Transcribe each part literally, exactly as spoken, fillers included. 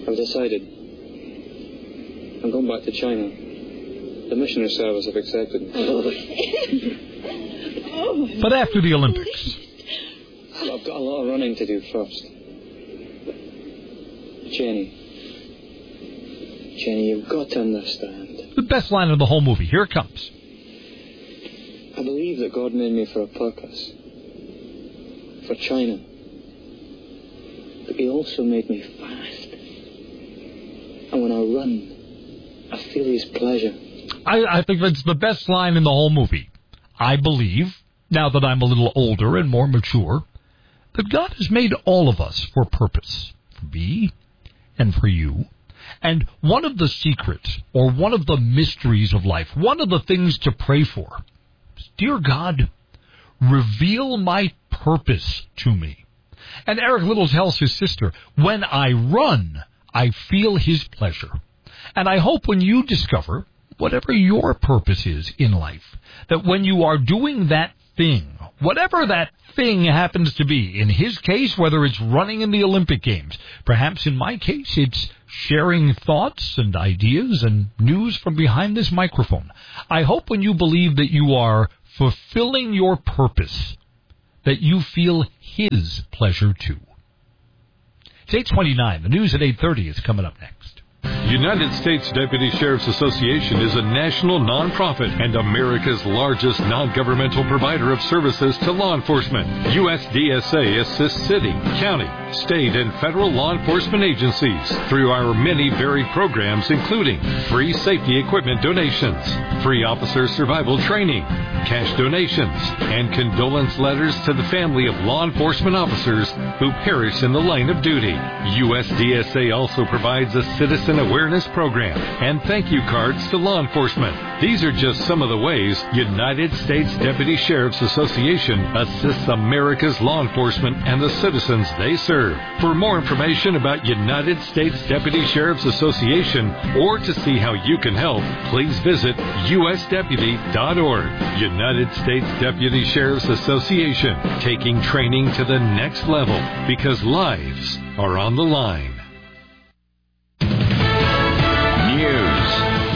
I've decided. I'm going back to China. The missionary service have accepted me. But after the Olympics. I've got a lot of running to do first. Jenny. Jenny, you've got to understand. The best line of the whole movie. Here it comes. I believe that God made me for a purpose. For China. But He also made me fast. And when I run, I feel His pleasure. I, I think that's the best line in the whole movie. I believe, now that I'm a little older and more mature, that God has made all of us for purpose. For me and for you. And one of the secrets, or one of the mysteries of life, one of the things to pray for, is, dear God, reveal my purpose to me. And Eric Liddell tells his sister, when I run, I feel His pleasure. And I hope when you discover whatever your purpose is in life, that when you are doing that thing, whatever that thing happens to be, in his case, whether it's running in the Olympic Games, perhaps in my case, it's sharing thoughts and ideas and news from behind this microphone. I hope when you believe that you are fulfilling your purpose, that you feel His pleasure too. It's eight twenty-nine. The news at eight thirty is coming up next. United States Deputy Sheriff's Association is a national nonprofit and America's largest non-governmental provider of services to law enforcement. U S D S A assists city, county, state, and federal law enforcement agencies through our many varied programs, including free safety equipment donations, free officer survival training, cash donations, and condolence letters to the family of law enforcement officers who perish in the line of duty. U S D S A also provides a citizen awareness program and thank you cards to law enforcement. These are just some of the ways United States Deputy Sheriff's Association assists America's law enforcement and the citizens they serve. For more information about United States Deputy Sheriff's Association or to see how you can help, please visit U S deputy dot org. United States Deputy Sheriff's Association, taking training to the next level because lives are on the line. News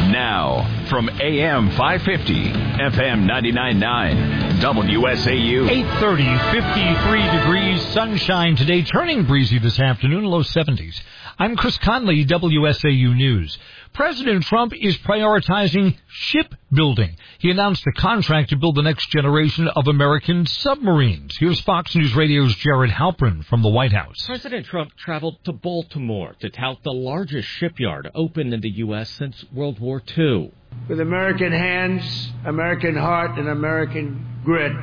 now from A M five fifty, F M ninety-nine point nine, W S A U. eight thirty, fifty-three degrees, sunshine today, turning breezy this afternoon, low seventies. I'm Chris Conley, W S A U News. President Trump is prioritizing shipbuilding. He announced a contract to build the next generation of American submarines. Here's Fox News Radio's Jared Halpern from the White House. President Trump traveled to Baltimore to tout the largest shipyard opened in the U S since World War Two. With American hands, American heart, and American grit,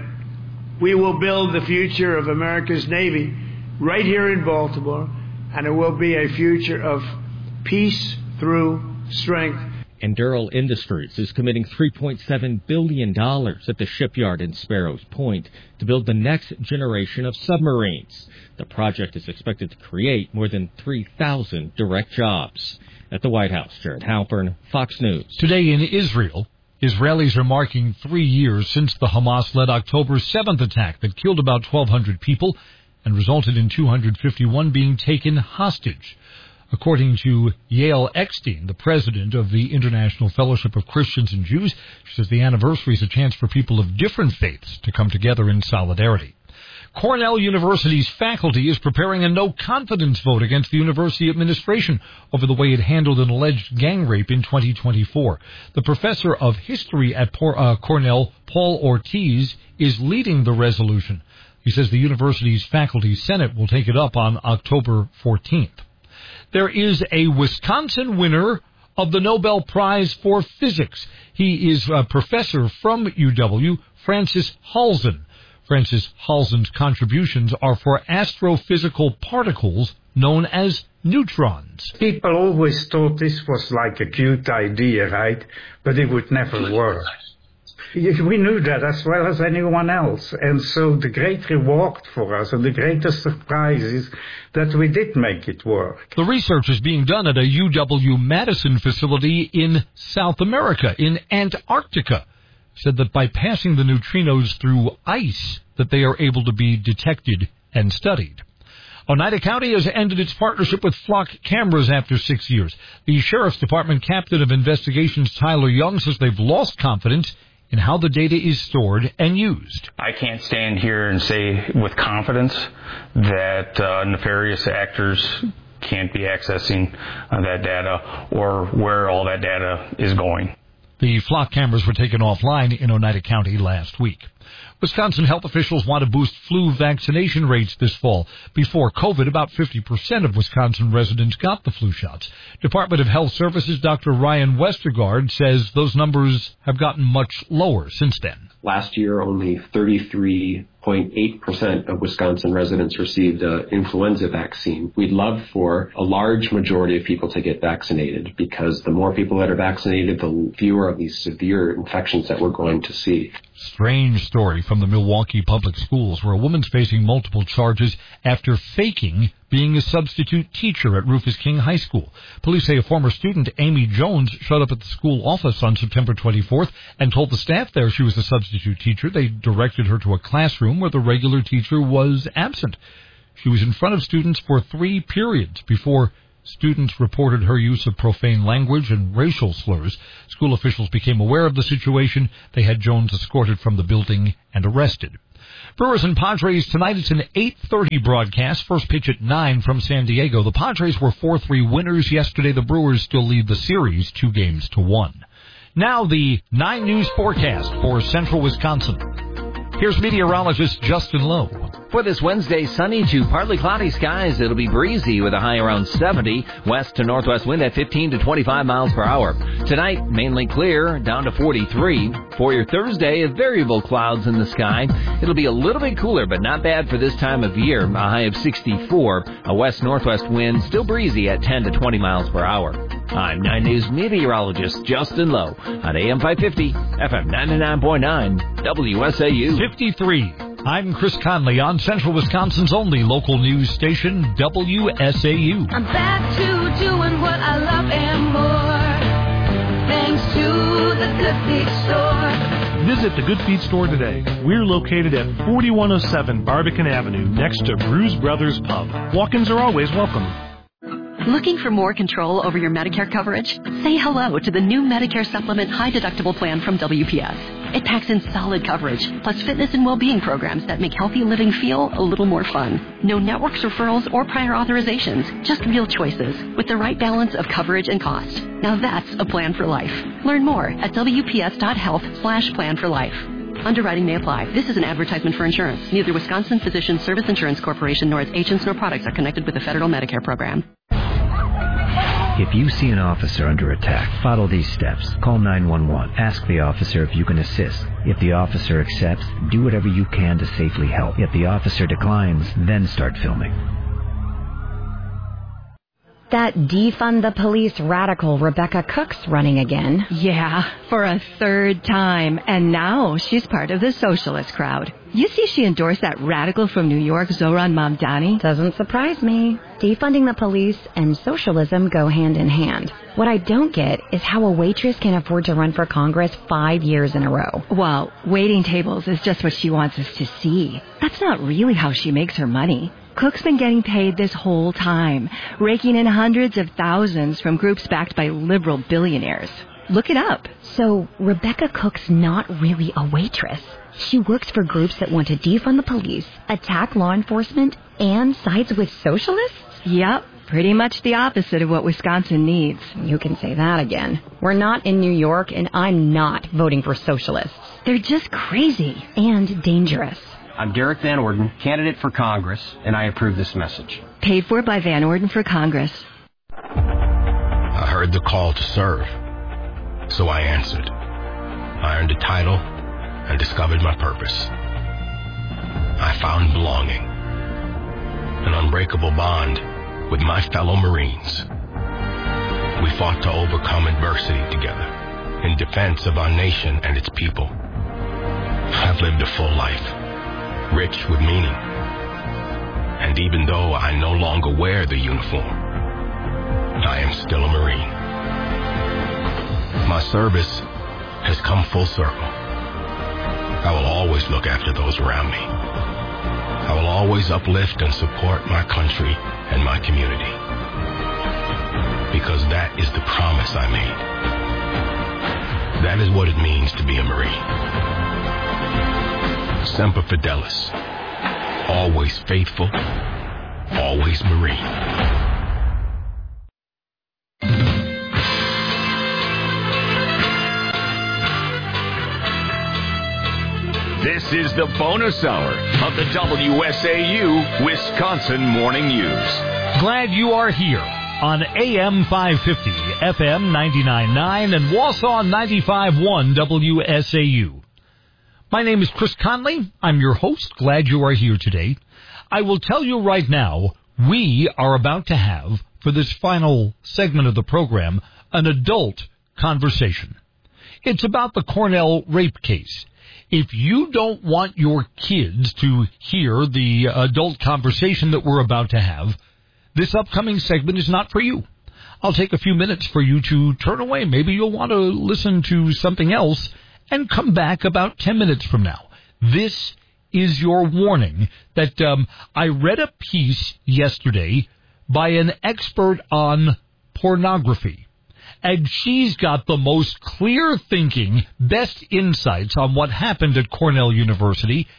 we will build the future of America's Navy right here in Baltimore, and it will be a future of peace through strength. Endural Industries is committing three point seven billion dollars at the shipyard in Sparrows Point to build the next generation of submarines. The project is expected to create more than three thousand direct jobs. At the White House, Jared Halpern, Fox News. Today in Israel, Israelis are marking three years since the Hamas-led October seventh attack that killed about twelve hundred people and resulted in two hundred fifty-one being taken hostage. According to Yael Eckstein, the president of the International Fellowship of Christians and Jews, she says the anniversary is a chance for people of different faiths to come together in solidarity. Cornell University's faculty is preparing a no-confidence vote against the university administration over the way it handled an alleged gang rape in twenty twenty-four. The professor of history at Cornell, Paul Ortiz, is leading the resolution. He says the university's faculty senate will take it up on October fourteenth. There is a Wisconsin winner of the Nobel Prize for Physics. He is a professor from U W, Francis Halzen. Francis Halzen's contributions are for astrophysical particles known as neutrons. People always thought this was like a cute idea, right? But it would never work. We knew that as well as anyone else. And so the great reward for us and the greatest surprise is that we did make it work. The research is being done at a U W-Madison facility in South America, in Antarctica. Said that by passing the neutrinos through ice, that they are able to be detected and studied. Oneida County has ended its partnership with Flock Cameras after six years. The Sheriff's Department Captain of Investigations, Tyler Young, says they've lost confidence in how the data is stored and used. I can't stand here and say with confidence that uh, nefarious actors can't be accessing uh, that data or where all that data is going. The Flock cameras were taken offline in Oneida County last week. Wisconsin health officials want to boost flu vaccination rates this fall. Before COVID, about fifty percent of Wisconsin residents got the flu shots. Department of Health Services Doctor Ryan Westergaard says those numbers have gotten much lower since then. Last year, only thirty-three point eight percent of Wisconsin residents received an influenza vaccine. We'd love for a large majority of people to get vaccinated because the more people that are vaccinated, the fewer of these severe infections that we're going to see. Strange story from the Milwaukee Public Schools, where a woman's facing multiple charges after faking being a substitute teacher at Rufus King High School. Police say a former student, Amy Jones, showed up at the school office on September twenty-fourth and told the staff there she was a substitute teacher. They directed her to a classroom where the regular teacher was absent. She was in front of students for three periods before students reported her use of profane language and racial slurs. School officials became aware of the situation. They had Jones escorted from the building and arrested. Brewers and Padres tonight. It's an eight thirty broadcast. First pitch at nine from San Diego. The Padres were four three winners yesterday. The Brewers still lead the series two games to one. Now the nine News forecast for central Wisconsin. Here's meteorologist Justin Lowe. For this Wednesday, sunny to partly cloudy skies. It'll be breezy with a high around seventy. West to northwest wind at fifteen to twenty-five miles per hour. Tonight, mainly clear, down to forty-three. For your Thursday, variable clouds in the sky. It'll be a little bit cooler, but not bad for this time of year. A high of sixty-four. A west-northwest wind, still breezy at ten to twenty miles per hour. I'm nine News meteorologist Justin Lowe on A M five fifty, F M ninety-nine point nine, W S A U. fifty-three. I'm Chris Conley on Central Wisconsin's only local news station, W S A U. I'm back to doing what I love and more, thanks to the Good Feet Store. Visit the Good Feet Store today. We're located at forty-one oh seven Barbican Avenue, next to Brews Brothers Pub. Walk-ins are always welcome. Looking for more control over your Medicare coverage? Say hello to the new Medicare Supplement High Deductible Plan from W P S. It packs in solid coverage, plus fitness and well-being programs that make healthy living feel a little more fun. No networks, referrals, or prior authorizations, just real choices with the right balance of coverage and cost. Now that's a plan for life. Learn more at W P S dot health slash plan for life. Underwriting may apply. This is an advertisement for insurance. Neither Wisconsin Physicians Service Insurance Corporation nor its agents nor products are connected with the federal Medicare program. If you see an officer under attack, follow these steps. Call nine one one. Ask the officer if you can assist. If the officer accepts, do whatever you can to safely help. If the officer declines, then start filming. That defund the police radical Rebecca Cook's running again. Yeah, for a third time. And now she's part of the socialist crowd. You see she endorsed that radical from New York, Zohran Mamdani? Doesn't surprise me. Defunding the police and socialism go hand in hand. What I don't get is how a waitress can afford to run for Congress five years in a row. Well, waiting tables is just what she wants us to see. That's not really how she makes her money. Cook's been getting paid this whole time, raking in hundreds of thousands from groups backed by liberal billionaires. Look it up. So Rebecca Cook's not really a waitress. She works for groups that want to defund the police, attack law enforcement, and sides with socialists? Yep, pretty much the opposite of what Wisconsin needs. You can say that again. We're not in New York, and I'm not voting for socialists. They're just crazy. And dangerous. I'm Derek Van Orden, candidate for Congress, and I approve this message. Paid for by Van Orden for Congress. I heard the call to serve, so I answered. I earned a title and discovered my purpose. I found belonging, an unbreakable bond with my fellow Marines. We fought to overcome adversity together in defense of our nation and its people. I've lived a full life, rich with meaning. And even though I no longer wear the uniform, I am still a Marine. My service has come full circle. I will always look after those around me. I will always uplift and support my country and my community. Because that is the promise I made. That is what it means to be a Marine. Semper Fidelis. Always faithful. Always Marine. This is the bonus hour of the W S A U Wisconsin Morning News. Glad you are here on A M five fifty, F M ninety-nine point nine, and Wausau ninety-five point one W S A U. My name is Chris Conley. I'm your host. Glad you are here today. I will tell you right now, we are about to have, for this final segment of the program, an adult conversation. It's about the Cornell rape case. If you don't want your kids to hear the adult conversation that we're about to have, this upcoming segment is not for you. I'll take a few minutes for you to turn away. Maybe you'll want to listen to something else and come back about ten minutes from now. This is your warning that um, I read a piece yesterday by an expert on pornography. And she's got the most clear-thinking, best insights on what happened at Cornell University.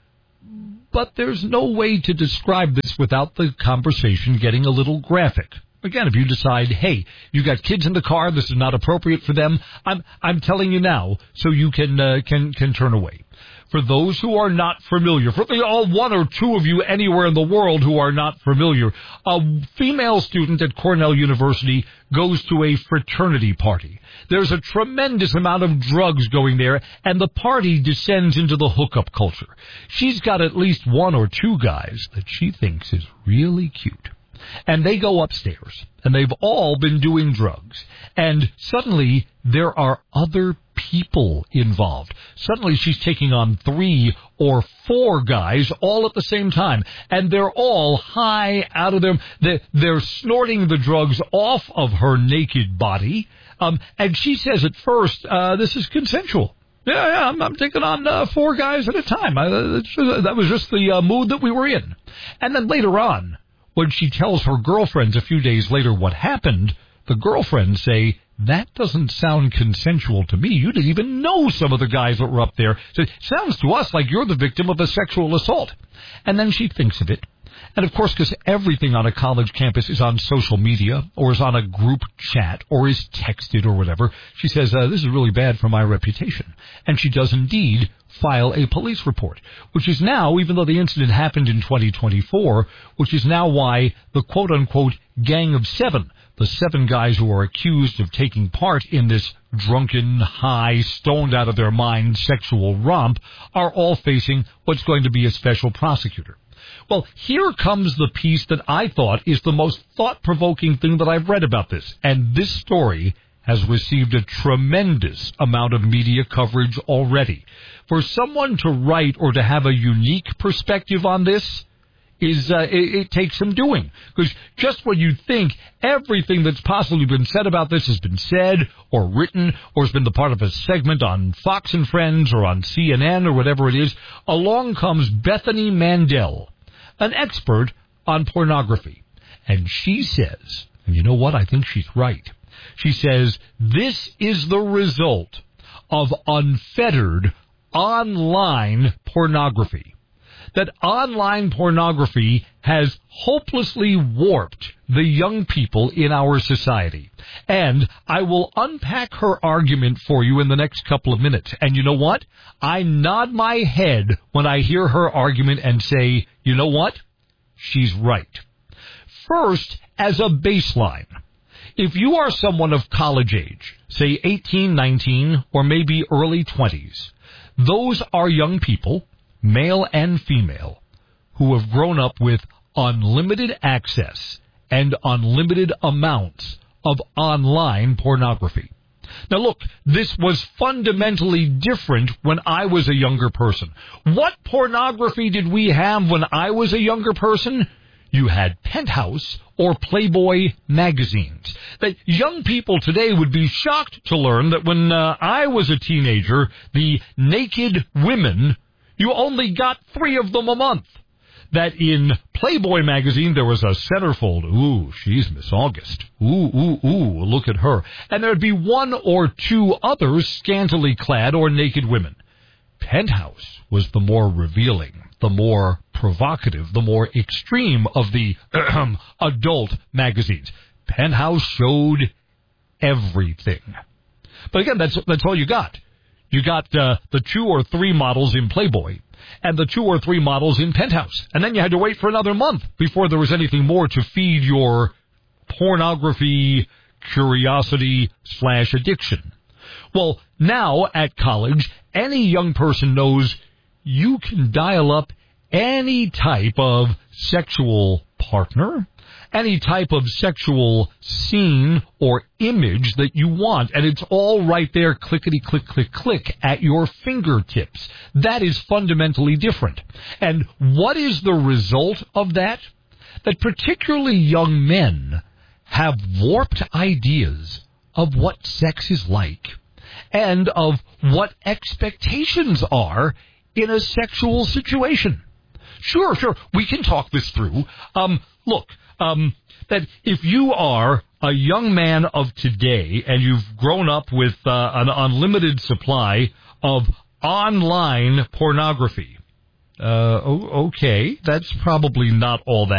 But there's no way to describe this without the conversation getting a little graphic. Again, if you decide, hey, you got kids in the car, this is not appropriate for them, I'm I'm telling you now so you can uh, can can turn away. For those who are not familiar, for the all one or two of you anywhere in the world who are not familiar, a female student at Cornell University goes to a fraternity party. There's a tremendous amount of drugs going there, and the party descends into the hookup culture. She's got at least one or two guys that she thinks is really cute. And they go upstairs, and they've all been doing drugs. And suddenly, there are other people involved. Suddenly, she's taking on three or four guys all at the same time. And they're all high out of their... They're, they're snorting the drugs off of her naked body. Um, and she says at first, uh, this is consensual. Yeah, yeah, I'm, I'm taking on uh, four guys at a time. I, uh, that was just the uh, mood that we were in. And then later on, when she tells her girlfriends a few days later what happened, the girlfriends say, that doesn't sound consensual to me. You didn't even know some of the guys that were up there. So it sounds to us like you're the victim of a sexual assault. And then she thinks of it. And, of course, because everything on a college campus is on social media or is on a group chat or is texted or whatever, she says, uh, this is really bad for my reputation. And she does indeed file a police report, which is now, even though the incident happened in twenty twenty-four, which is now why the quote-unquote gang of seven, the seven guys who are accused of taking part in this drunken, high, stoned out of their mind sexual romp, are all facing what's going to be a special prosecutor. Well, here comes the piece that I thought is the most thought-provoking thing that I've read about this. And this story has received a tremendous amount of media coverage already. For someone to write or to have a unique perspective on this is uh, it, it takes some doing. Because just when you think everything that's possibly been said about this has been said or written or has been the part of a segment on Fox and Friends or on C N N or whatever it is, along comes Bethany Mandel, an expert on pornography. And she says, and you know what, I think she's right. She says, this is the result of unfettered online pornography. That online pornography has hopelessly warped the young people in our society. And I will unpack her argument for you in the next couple of minutes. And you know what? I nod my head when I hear her argument and say, you know what? She's right. First, as a baseline, if you are someone of college age, say eighteen, nineteen, or maybe early twenties, those are young people, male and female, who have grown up with unlimited access and unlimited amounts of online pornography. Now look, this was fundamentally different when I was a younger person. What pornography did we have when I was a younger person? You had Penthouse or Playboy magazines. That young people today would be shocked to learn that when uh, I was a teenager, the naked women, you only got three of them a month. that in Playboy magazine there was a centerfold. Ooh, she's Miss August. Ooh, ooh, ooh, look at her. And there'd be one or two others scantily clad or naked women. Penthouse was the more revealing, the more provocative, the more extreme of the adult magazines. Penthouse showed everything. But again, that's that's all you got. You got uh, the two or three models in Playboy and the two or three models in Penthouse. And then you had to wait for another month before there was anything more to feed your pornography curiosity slash addiction. Well, now at college, any young person knows you can dial up any type of sexual partner, any type of sexual scene or image that you want, and it's all right there, clickety click click click at your fingertips. That is fundamentally different. And what is the result of that? That particularly young men have warped ideas of what sex is like and of what expectations are in a sexual situation. Sure, sure, we can talk this through. Um, look, um, that if you are a young man of today and you've grown up with uh, an unlimited supply of online pornography, uh, okay, that's probably not all that